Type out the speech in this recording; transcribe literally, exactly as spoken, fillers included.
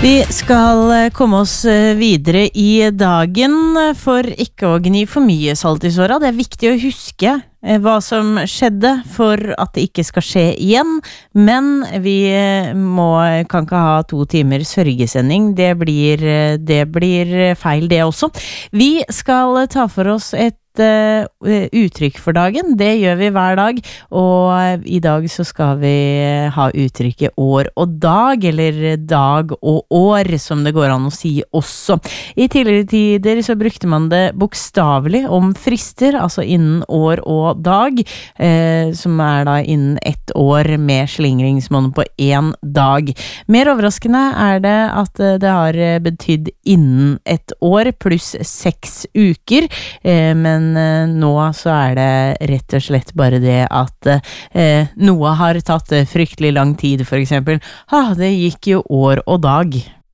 Vi skal komme oss videre i dagen for ikke å gni for mye salt i såra. Det er viktig å huske hva som skjedde for at det ikke skal skje igjen, men vi må, kan ikke ha to timer sørgesending. Det blir, det blir feil det også. Vi skal ta for oss et Uh, uttrykk for dagen. Det gjør vi hver dag, og i dag så skal vi ha uttrykket år og dag, eller dag og år, som det går an å si også. I tidligere tider så brukte man det bokstavelig om frister, altså innen år og dag, uh, som er da innen ett år med slingringsmåned på en dag. Mer overraskende er det at det har betydd innen ett år pluss seks uker, uh, men nå så er det rett og slett bare det at eh, noe har tatt fryktelig lang tid, for eksempel. Ah, det gikk jo år og dag.